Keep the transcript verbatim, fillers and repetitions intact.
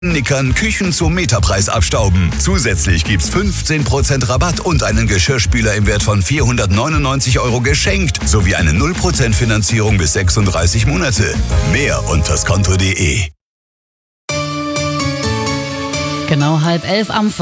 Nickern Küchen zum Metapreis abstauben. Zusätzlich gibt's fünfzehn Prozent Rabatt und einen Geschirrspüler im Wert von vierhundertneunundneunzig Euro geschenkt, sowie eine null Prozent Finanzierung bis sechsunddreißig Monate. Mehr unter skonto punkt de. Genau halb elf am